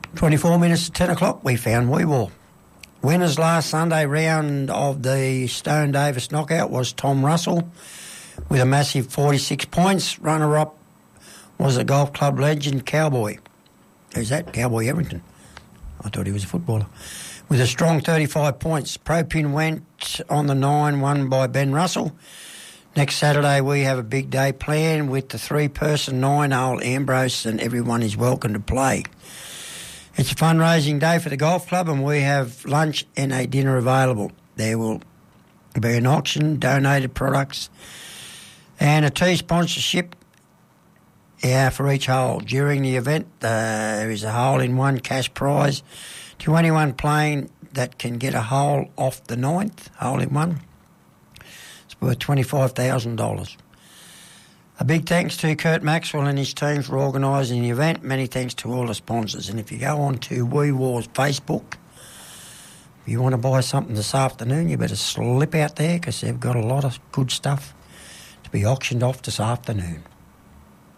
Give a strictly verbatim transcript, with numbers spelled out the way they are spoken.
twenty-four minutes to ten o'clock, we found Wee War. Winners last Sunday round of the Stone Davis knockout was Tom Russell with a massive forty-six points. Runner-up was the golf club legend Cowboy. Who's that? Cowboy Everington. I thought he was a footballer. With a strong thirty-five points. Pro-Pin went on the nine, won by Ben Russell. Next Saturday we have a big day planned with the three-person nine-hole Ambrose, and everyone is welcome to play. It's a fundraising day for the golf club, and we have lunch and a dinner available. There will be an auction, donated products, and a tea sponsorship yeah, for each hole. During the event, uh, there is a hole-in-one cash prize to anyone playing that can get a hole off the ninth, hole-in-one. It's worth twenty-five thousand dollars. A big thanks to Kurt Maxwell and his team for organising the event. Many thanks to all the sponsors. And if you go on to Wee War's Facebook, if you want to buy something this afternoon, you better slip out there because they've got a lot of good stuff to be auctioned off this afternoon.